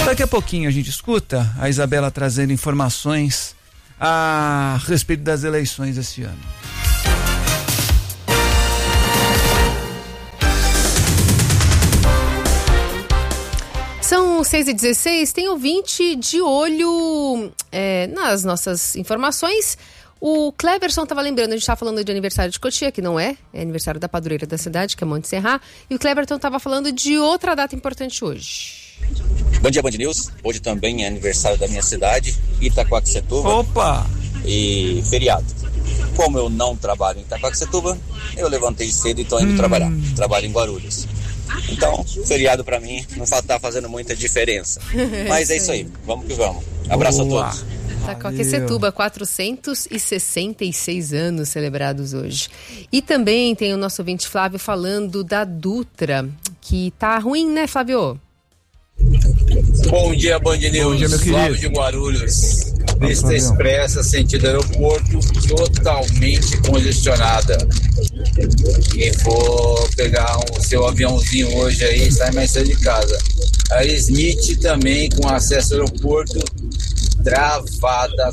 Daqui a pouquinho a gente escuta a Isabela trazendo informações a respeito das eleições esse ano. São 6h16, tem ouvinte de olho nas nossas informações. O Cleverson estava lembrando, a gente estava falando de aniversário de Cotia, que não é aniversário da padroeira da cidade, que é Monte Serra, e o Cleverson estava falando de outra data importante hoje. Bom dia, Band News. Hoje também é aniversário da minha cidade, Itaquaquecetuba. Opa! E feriado. Como eu não trabalho em Itaquaquecetuba, eu levantei cedo e estou indo trabalhar. Trabalho em Guarulhos. Então, feriado para mim não está fazendo muita diferença. Mas é isso aí. Vamos que vamos. Abraço a todos. Itaquaquecetuba, 466 anos celebrados hoje. E também tem o nosso ouvinte Flávio falando da Dutra, que tá ruim, né, Flávio? Bom dia, Band News. Bom dia, meu querido. Flávio de Guarulhos. Pista expressa, sentido aeroporto, totalmente congestionada. Quem for pegar o seu aviãozinho hoje aí, sai mais cedo de casa. A Smith também, com acesso ao aeroporto, travada.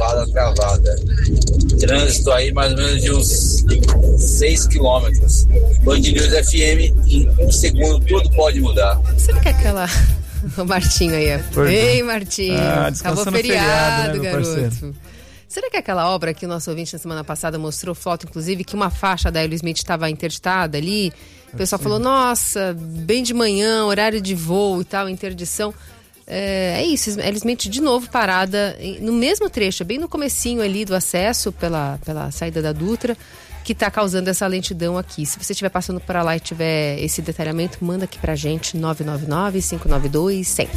Trânsito aí mais ou menos de uns 6 quilômetros. Band News FM, em um segundo tudo pode mudar. Será que é aquela... O Martinho aí, Ei, Martinho, acabou feriado, né, garoto. Parceiro. Será que é aquela obra que o nosso ouvinte na semana passada mostrou foto, inclusive, que uma faixa da Aerosmith estava interditada ali? O pessoal falou, nossa, bem de manhã, horário de voo e tal, interdição. É isso, Aerosmith de novo parada no mesmo trecho, bem no comecinho ali do acesso pela saída da Dutra, que está causando essa lentidão aqui. Se você estiver passando por lá e tiver esse detalhamento, manda aqui pra gente, 999-592-100.